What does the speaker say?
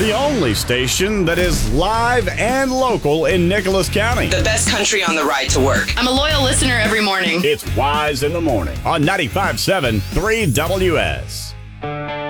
The only station that is live and local in Nicholas County. The best country on the ride to work. I'm a loyal listener every morning. It's Wise in the Morning on 95.7 3WS.